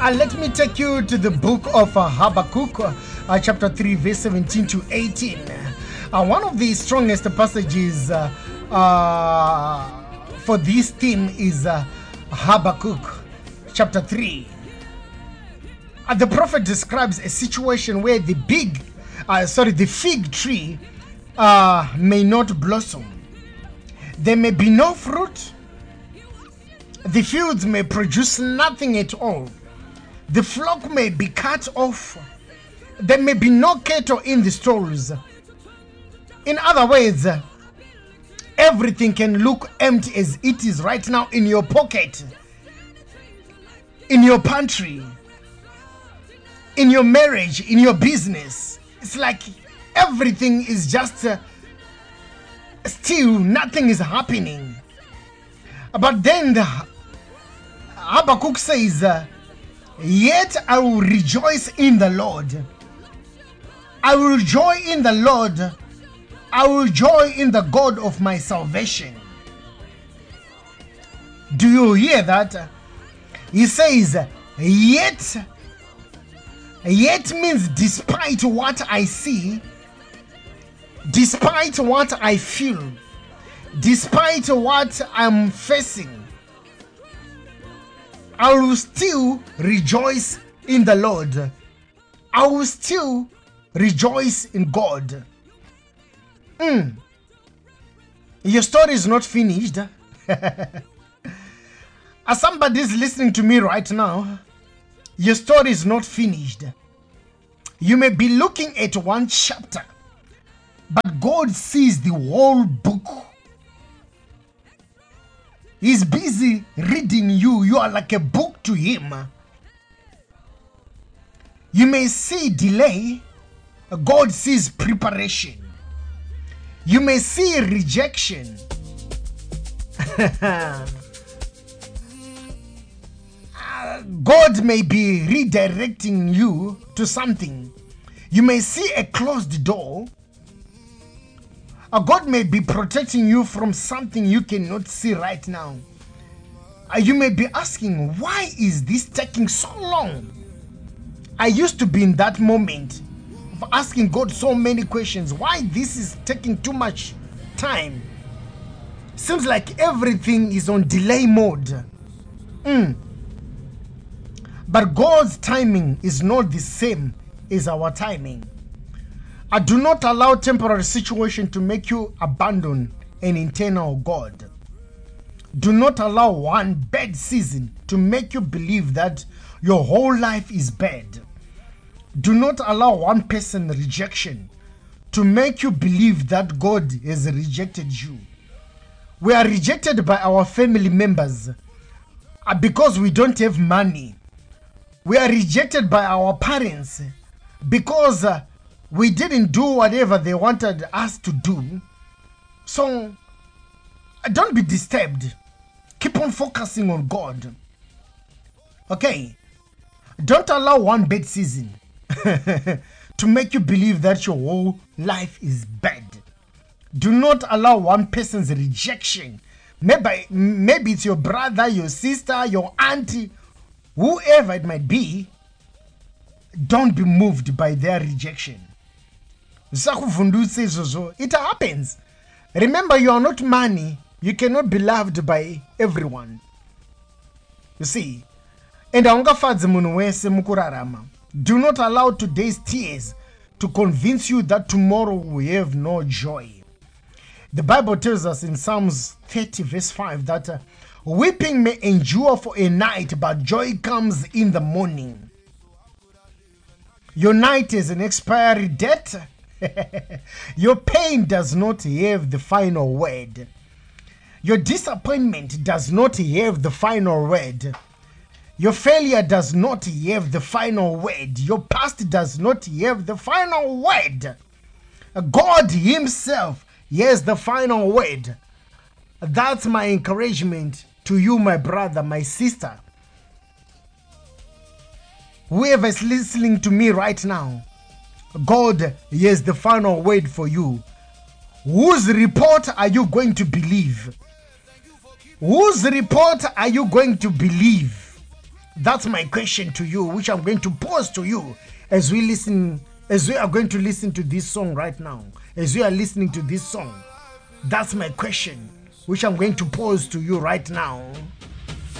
Let me take you to the book of Habakkuk, chapter 3, verse 17 to 18. One of the strongest passages for this theme is Habakkuk, chapter 3. The prophet describes a situation where the fig tree may not blossom. There may be no fruit. The fields may produce nothing at all. The flock may be cut off. There may be no cattle in the stalls. In other words, everything can look empty as it is right now in your pocket, in your pantry, in your marriage, in your business. It's like everything is just still, nothing is happening. But then Habakkuk says, yet I will rejoice in the Lord. I will joy in the Lord. I will joy in the God of my salvation. Do you hear that? He says, yet means despite what I see, despite what I feel, despite what I'm facing, I will still rejoice in the Lord. I will still rejoice in God. Your story is not finished. As somebody is listening to me right now, your story is not finished. You may be looking at one chapter, but God sees the whole book. He's busy reading you. You are like a book to him. You may see delay. God sees preparation. You may see rejection. God may be redirecting you to something. You may see a closed door. God may be protecting you from something you cannot see right now. You may be asking, why is this taking so long? I used to be in that moment of asking God so many questions. Why this is taking too much time? Seems like everything is on delay mode. But God's timing is not the same as our timing. Do not allow temporary situation to make you abandon an internal God. Do not allow one bad season to make you believe that your whole life is bad. Do not allow one person rejection to make you believe that God has rejected you. We are rejected by our family members because we don't have money. We are rejected by our parents because we didn't do whatever they wanted us to do. So don't be disturbed. Keep on focusing on God. Okay? Don't allow one bad season to make you believe that your whole life is bad. Do not allow one person's rejection. Maybe it's your brother, your sister, your auntie, whoever it might be. Don't be moved by their rejection. It happens. Remember, you are not money. You cannot be loved by everyone. You see. Do not allow today's tears to convince you that tomorrow we have no joy. The Bible tells us in Psalms 30 verse 5 that weeping may endure for a night, but joy comes in the morning. Your night is an expiry date. Your pain does not have the final word. Your disappointment does not have the final word. Your failure does not have the final word. Your past does not have the final word. God himself has the final word. That's my encouragement to you, my brother, my sister. Whoever is listening to me right now, God has the final word for you. Whose report are you going to believe? Whose report are you going to believe? That's my question to you, which I'm going to pose to you as we are going to listen to this song right now. As we are listening to this song, that's my question, which I'm going to pose to you right now.